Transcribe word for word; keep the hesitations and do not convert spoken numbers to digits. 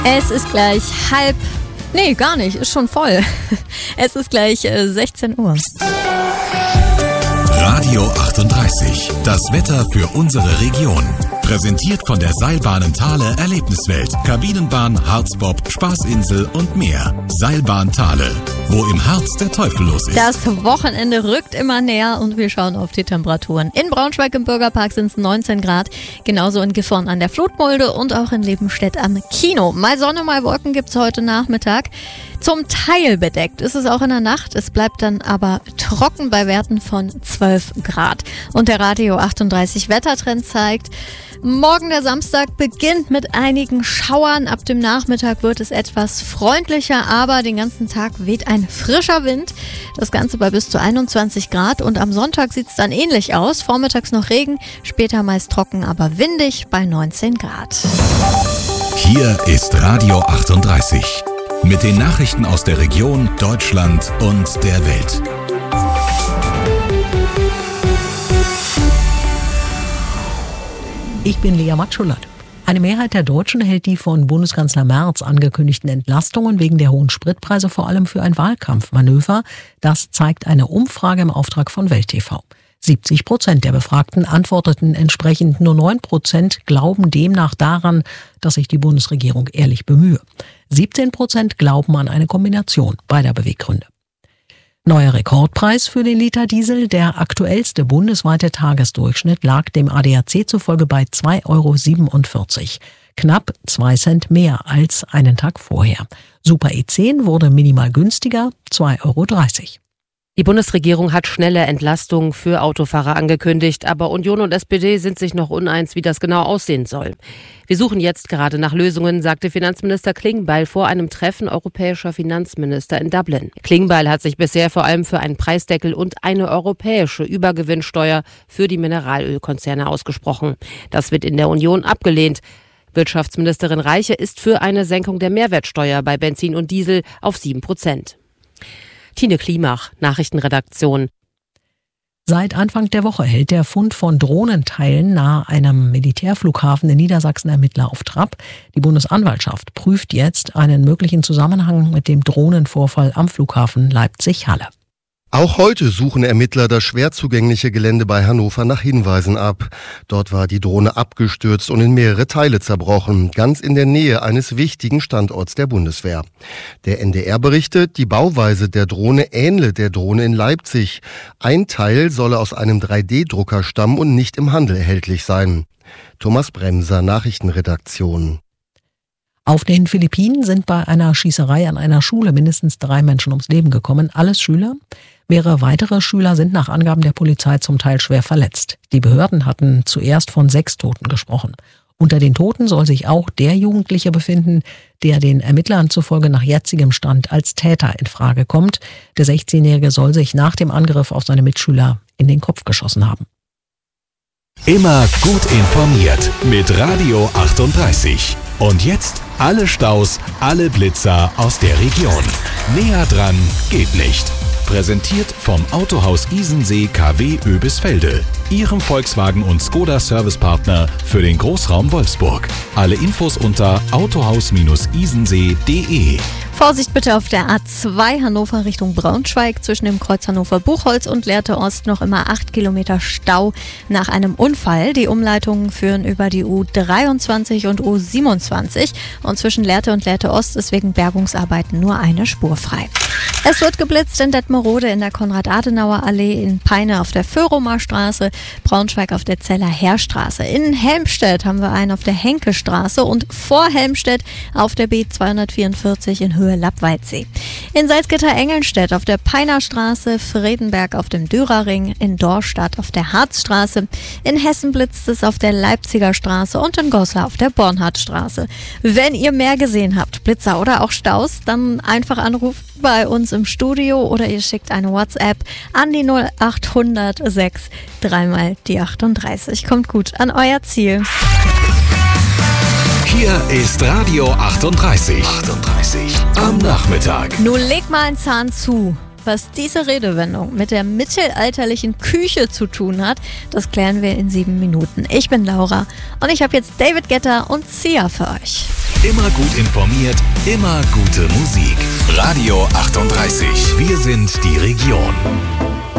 Es ist gleich halb, nee, gar nicht, ist schon voll. Es ist gleich äh, sechzehn Uhr. Radio achtunddreißig, das Wetter für unsere Region. Präsentiert von der Seilbahnen Thale Erlebniswelt, Kabinenbahn, Harzbob, Spaßinsel und mehr. Seilbahn Thale, wo im Harz der Teufel los ist. Das Wochenende rückt immer näher und wir schauen auf die Temperaturen. In Braunschweig im Bürgerpark sind es neunzehn Grad, genauso in Gifhorn an der Flutmulde und auch in Lebenstedt am Kino. Mal Sonne, mal Wolken gibt es heute Nachmittag. Zum Teil bedeckt ist es auch in der Nacht. Es bleibt dann aber trocken bei Werten von zwölf Grad. Und der Radio achtunddreißig Wettertrend zeigt, morgen der Samstag beginnt mit einigen Schauern. Ab dem Nachmittag wird es etwas freundlicher, aber den ganzen Tag weht ein frischer Wind. Das Ganze bei bis zu einundzwanzig Grad. Und am Sonntag sieht es dann ähnlich aus. Vormittags noch Regen, später meist trocken, aber windig bei neunzehn Grad. Hier ist Radio achtunddreißig. Mit den Nachrichten aus der Region, Deutschland und der Welt. Ich bin Lea Matschullat. Eine Mehrheit der Deutschen hält die von Bundeskanzler Merz angekündigten Entlastungen wegen der hohen Spritpreise vor allem für ein Wahlkampfmanöver. Das zeigt eine Umfrage im Auftrag von Welt T V. siebzig Prozent der Befragten antworteten entsprechend, nur neun Prozent glauben demnach daran, dass sich die Bundesregierung ehrlich bemühe. siebzehn Prozent glauben an eine Kombination beider Beweggründe. Neuer Rekordpreis für den Liter Diesel. Der aktuellste bundesweite Tagesdurchschnitt lag dem A D A C zufolge bei zwei Euro siebenundvierzig. Knapp zwei Cent mehr als einen Tag vorher. Super E zehn wurde minimal günstiger, zwei Euro dreißig. Die Bundesregierung hat schnelle Entlastungen für Autofahrer angekündigt, aber Union und S P D sind sich noch uneins, wie das genau aussehen soll. Wir suchen jetzt gerade nach Lösungen, sagte Finanzminister Klingbeil vor einem Treffen europäischer Finanzminister in Dublin. Klingbeil hat sich bisher vor allem für einen Preisdeckel und eine europäische Übergewinnsteuer für die Mineralölkonzerne ausgesprochen. Das wird in der Union abgelehnt. Wirtschaftsministerin Reiche ist für eine Senkung der Mehrwertsteuer bei Benzin und Diesel auf sieben Prozent. Tine Klimach, Nachrichtenredaktion. Seit Anfang der Woche hält der Fund von Drohnenteilen nahe einem Militärflughafen in Niedersachsen Ermittler auf Trab. Die Bundesanwaltschaft prüft jetzt einen möglichen Zusammenhang mit dem Drohnenvorfall am Flughafen Leipzig-Halle. Auch heute suchen Ermittler das schwer zugängliche Gelände bei Hannover nach Hinweisen ab. Dort war die Drohne abgestürzt und in mehrere Teile zerbrochen, ganz in der Nähe eines wichtigen Standorts der Bundeswehr. Der N D R berichtet, die Bauweise der Drohne ähnle der Drohne in Leipzig. Ein Teil solle aus einem drei D Drucker stammen und nicht im Handel erhältlich sein. Thomas Bremser, Nachrichtenredaktion. Auf den Philippinen sind bei einer Schießerei an einer Schule mindestens drei Menschen ums Leben gekommen, alles Schüler. Mehrere weitere Schüler sind nach Angaben der Polizei zum Teil schwer verletzt. Die Behörden hatten zuerst von sechs Toten gesprochen. Unter den Toten soll sich auch der Jugendliche befinden, der den Ermittlern zufolge nach jetzigem Stand als Täter in Frage kommt. Der sechzehnjährige soll sich nach dem Angriff auf seine Mitschüler in den Kopf geschossen haben. Immer gut informiert mit Radio achtunddreißig. Und jetzt alle Staus, alle Blitzer aus der Region. Näher dran geht nicht. Präsentiert vom Autohaus Isensee K W Oebisfelde, Ihrem Volkswagen und Skoda Servicepartner für den Großraum Wolfsburg. Alle Infos unter autohaus isensee punkt de. Vorsicht bitte auf der A zwei Hannover Richtung Braunschweig zwischen dem Kreuz Hannover-Buchholz und Lehrte Ost noch immer acht Kilometer Stau nach einem Unfall. Die Umleitungen führen über die U dreiundzwanzig und U siebenundzwanzig und zwischen Lehrte und Lehrte Ost ist wegen Bergungsarbeiten nur eine Spur frei. Es wird geblitzt in Detmerode in der Konrad-Adenauer-Allee, in Peine auf der Föhrumer Straße, Braunschweig auf der Zeller Heerstraße. In Helmstedt haben wir einen auf der Henke-Straße und vor Helmstedt auf der B zweihundertvierundvierzig in Höhe Lappwaldsee. In Salzgitter-Engelnstedt auf der Peiner Straße, Fredenberg auf dem Dürerring, in Dorstadt auf der Harzstraße, in Hessen blitzt es auf der Leipziger Straße und in Goslar auf der Bornhardtstraße. Wenn ihr mehr gesehen habt, Blitzer oder auch Staus, dann einfach anrufen bei uns im Studio oder ihr schickt eine WhatsApp an die null acht hundert sechs dreimal die achtunddreißig. Kommt gut an euer Ziel. Hier ist Radio achtunddreißig. achtunddreißig am Nachmittag. Nun leg mal einen Zahn zu. Was diese Redewendung mit der mittelalterlichen Küche zu tun hat, das klären wir in sieben Minuten. Ich bin Laura und ich habe jetzt David Guetta und Sia für euch. Immer gut informiert, immer gute Musik. Radio achtunddreißig. Wir sind die Region.